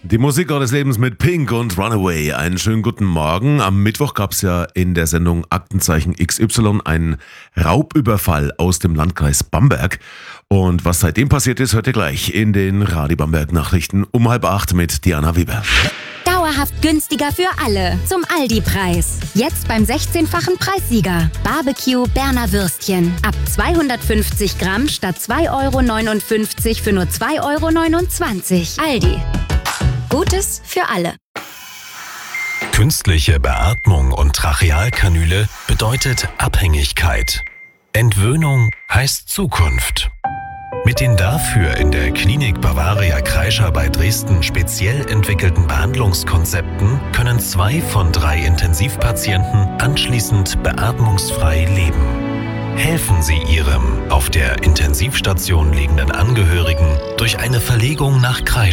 Die Musik des Lebens mit Pink und Runaway. Einen schönen guten Morgen. Am Mittwoch gab es ja in der Sendung Aktenzeichen XY einen Raubüberfall aus dem Landkreis Bamberg. Und was seitdem passiert ist, hört ihr gleich in den Radio Bamberg Nachrichten um 7:30 mit Diana Weber. Dauerhaft günstiger für alle. Zum Aldi-Preis. Jetzt beim 16-fachen Preissieger. Barbecue Berner Würstchen. Ab 250 Gramm statt 2,59 € für nur 2,29 €. Aldi. Gutes für alle. Künstliche Beatmung und Trachealkanüle bedeutet Abhängigkeit. Entwöhnung heißt Zukunft. Mit den dafür in der Klinik Bavaria Kreischer bei Dresden speziell entwickelten Behandlungskonzepten können 2 von 3 Intensivpatienten anschließend beatmungsfrei leben. Helfen Sie Ihrem auf der Intensivstation liegenden Angehörigen durch eine Verlegung nach Kreischer.